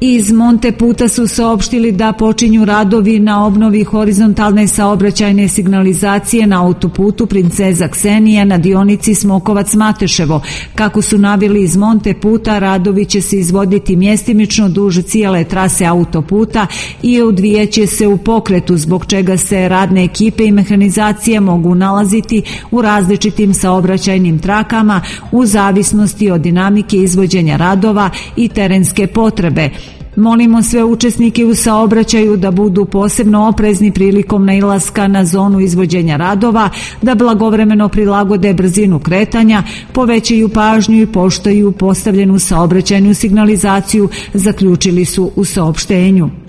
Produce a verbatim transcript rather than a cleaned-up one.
Iz Monteputa su saopštili da počinju radovi na obnovi horizontalne saobraćajne signalizacije na autoputu Princeza Ksenija na dionici Smokovac-Mateševo. Kako su naveli iz Monteputa, radovi će se izvoditi mjestimično duž cijele trase autoputa i odvijaće se u pokretu, zbog čega se radne ekipe i mehanizacija mogu nalaziti u različitim saobraćajnim trakama u zavisnosti od dinamike izvođenja radova i terenske potrebe. Molimo sve učesnike u saobraćaju da budu posebno oprezni prilikom nailaska na zonu izvođenja radova, da blagovremeno prilagode brzinu kretanja, povećaju pažnju i poštuju postavljenu saobraćajnu signalizaciju, zaključili su u saopštenju.